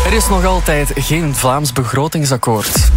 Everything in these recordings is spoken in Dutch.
Er is nog altijd geen Vlaams begrotingsakkoord.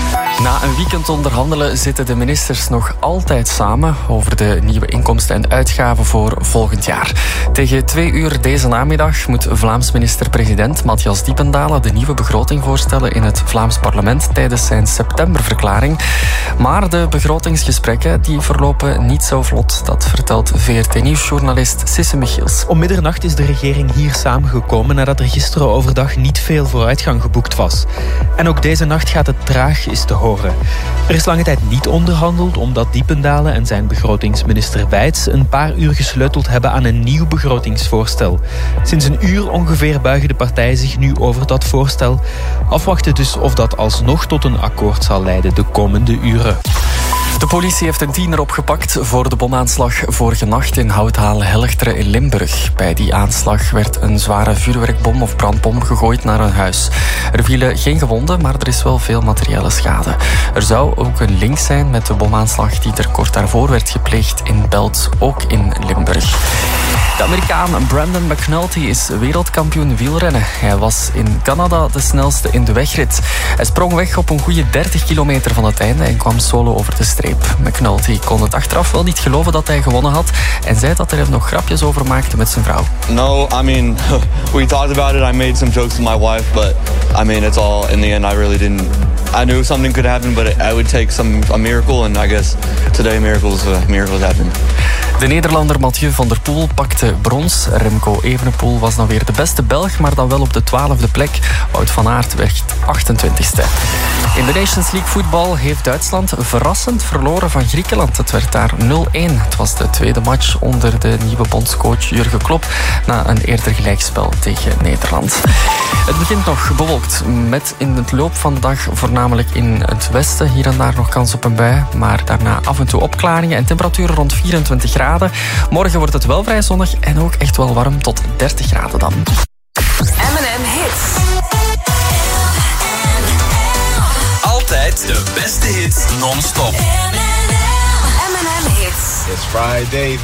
Na een weekend onderhandelen zitten de ministers nog altijd samen over de nieuwe inkomsten en uitgaven voor volgend jaar. Tegen 2 uur deze namiddag moet Vlaams minister-president Matthias Diependalen de nieuwe begroting voorstellen in het Vlaams parlement tijdens zijn septemberverklaring. Maar de begrotingsgesprekken die verlopen niet zo vlot. Dat vertelt VRT-nieuwsjournalist Sisse Michiels. Om middernacht is de regering hier samengekomen nadat er gisteren overdag niet veel vooruitgang geboekt was. En ook deze nacht gaat het traag, is te horen. Er is lange tijd niet onderhandeld omdat Diependalen en zijn begrotingsminister Wijts een paar uur gesleuteld hebben aan een nieuw begrotingsvoorstel. Sinds een uur ongeveer buigen de partijen zich nu over dat voorstel. Afwachten dus of dat alsnog tot een akkoord zal leiden de komende uren. De politie heeft een tiener opgepakt voor de bomaanslag vorige nacht in Houthalen-Helchteren in Limburg. Bij die aanslag werd een zware vuurwerkbom of brandbom gegooid naar een huis. Er vielen geen gewonden, maar er is wel veel materiële schade. Er zou ook een link zijn met de bomaanslag die er kort daarvoor werd gepleegd in Belt, ook in Limburg. De Amerikaan Brandon McNulty is wereldkampioen wielrennen. Hij was in Canada de snelste in de wegrit. Hij sprong weg op een goede 30 kilometer van het einde en kwam solo over de streep. McNulty kon het achteraf wel niet geloven dat hij gewonnen had en zei dat hij er nog grapjes over maakte met zijn vrouw. No, I mean, we talked about it. I made some jokes with my wife, but I mean, it's all, in the end, I really didn't. I knew something could happen, but I would take a miracle, and I guess today miracles happen. De Nederlander Mathieu van der Poel pakte brons. Remco Evenepoel was dan weer de beste Belg, maar dan wel op de 12e plek. Wout van Aert werd 28e. In de Nations League voetbal heeft Duitsland verrassend verloren van Griekenland. Het werd daar 0-1. Het was de tweede match onder de nieuwe bondscoach Jurgen Klopp na een eerder gelijkspel tegen Nederland. Het begint nog bewolkt met in het loop van de dag voornamelijk in het westen hier en daar nog kans op een bui, maar daarna af en toe opklaringen en temperaturen rond 24 graden. Morgen wordt het wel vrij zonnig en ook echt wel warm tot 30 graden dan. M&M Hits. Altijd de beste hits non-stop. M&M Hits. It's Friday.